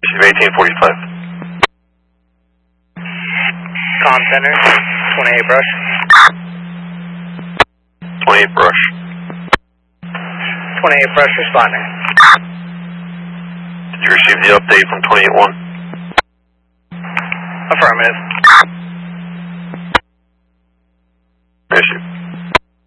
Receive 1845. Comm Center, 28 Brush. 28 Brush. 28 Brush responding. Did you receive the update from 28-1? Affirmative.